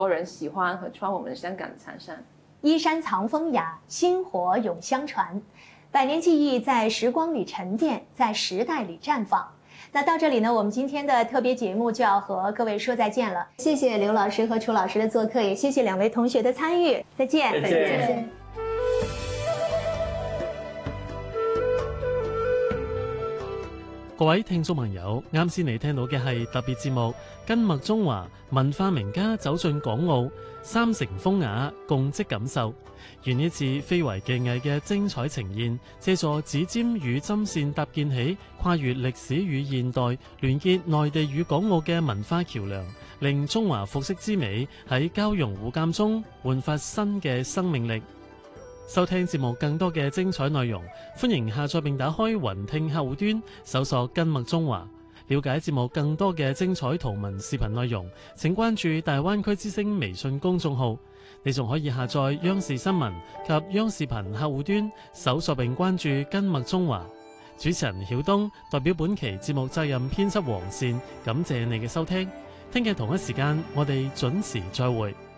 多人喜欢和穿我们香港的长衫。 衣衫藏风雅，薪火永相传。百年记忆在时光里沉淀，在时代里绽放。那到这里呢，我们今天的特别节目就要和各位说再见了。谢谢刘老师和楚老师的做客，也谢谢两位同学的参与。再见。 再见。 各位聽眾朋友，啱先你聽到嘅係特別節目《根脈中華》，文化名家走進港澳，三城風雅，共積感受。願呢次非遺技藝嘅精彩呈現，借助指尖與針線搭建起跨越歷史與現代、聯結內地與港澳嘅文化橋梁，令中華服飾之美喺交融互鑑中煥發新嘅生命力。收聽節目更多嘅精彩內容，歡迎下載並打開雲聽客戶端，搜索根脈中華。了解節目更多嘅精彩圖文視頻內容，請關注大灣區之聲微信公眾號。你仲可以下載央視新聞及央視頻客戶端，搜索並關注根脈中華。主持人曉東代表本期節目責任編輯黃善，感謝你嘅收聽。聽日同一時間，我哋準時再會。